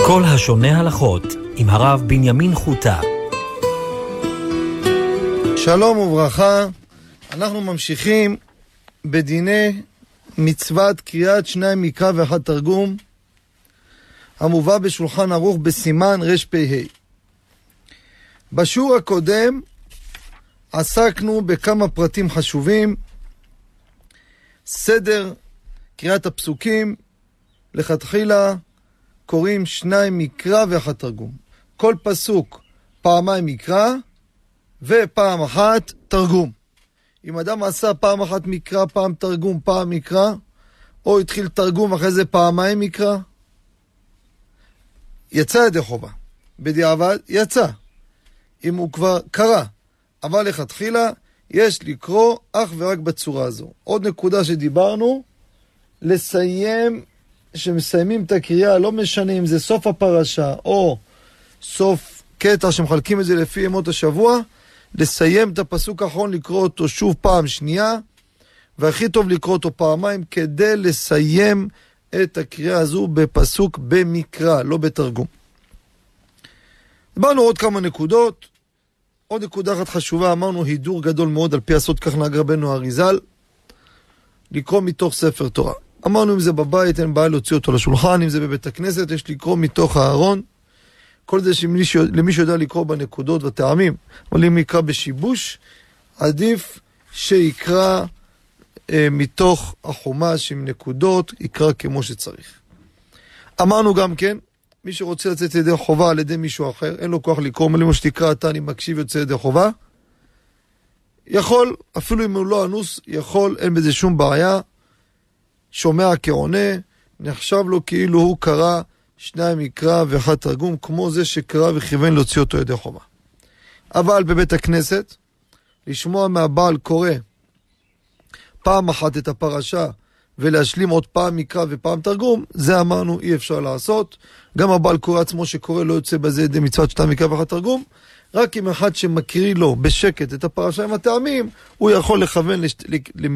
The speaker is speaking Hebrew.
כל השונה הלכות עם הרב בנימין חוטה. שלום וברכה, אנחנו ממשיכים בדיני מצוות קריאת שניים מקרא ואחד תרגום, המובא בשולחן ערוך בסימן רפ"ה. בשיעור הקודם עסקנו בכמה פרטים חשובים: סדר קריאת הפסוקים. לכתחילה קוראים שניים מקרא ואחד תרגום. כל פסוק פעמיים מקרא ופעם אחת תרגום. אם אדם עשה פעם אחת מקרא, פעם תרגום, פעם מקרא, או התחיל תרגום אחרי זה פעמיים מקרא, יצא ידי חובה. בדיעבד יצא, אם הוא כבר קרא. אבל לכתחילה יש לקרוא אך ורק בצורה הזו. עוד נקודה שדיברנו, לסיים, שמסיימים את הקריאה, לא משנה אם זה סוף הפרשה או סוף קטע שמחלקים את זה לפי ימות השבוע, לסיים את הפסוק האחרון, לקרוא אותו שוב פעם שנייה, והכי טוב לקרוא אותו פעמיים, כדי לסיים את הקריאה הזו בפסוק במקרא, לא בתרגום. דיברנו עוד כמה נקודות. עוד נקודה אחת חשובה, אמרנו הידור גדול מאוד, על פי הסוד כך נהג רבנו אריז"ל, לקרוא מתוך ספר תורה. אמרנו אם זה בבית אין בעיה להוציא אותו לשולחן, אם זה בבית הכנסת יש לקרוא מתוך הארון. כל זה למי שיודע לקרוא בנקודות וטעמים, אבל אם יקרא בשיבוש, עדיף שיקרא מתוך החומש עם נקודות, יקרא כמו שצריך. אמרנו גם כן, מי שרוצה לצאת ידי חובה על ידי מישהו אחר, אין לו כוח לקרוא, מלא שתקרא אתה, אני מקשיב יוצא ידי חובה, יכול, אפילו אם הוא לא אנוס, יכול, אין בזה שום בעיה, שומע כעונה, נחשב לו כאילו הוא קרא שניים מקרא ואחד תרגום, כמו זה שקרא וכיוון להוציא אותו ידי חובה. אבל בבית הכנסת, לשמוע מהבעל קורא פעם אחת את הפרשה, ולהשלים עוד פעם מקרא ופעם תרגום, זה אמרנו אי אפשר לעשות. גם הבעל קורא עצמו שקורא לא יוצא בזה ידי מצוות שניים מקרא ואחד תרגום, רק אם אחד שמקריא לו בשקט את הפרשה עם הטעמים, הוא יכול לכוון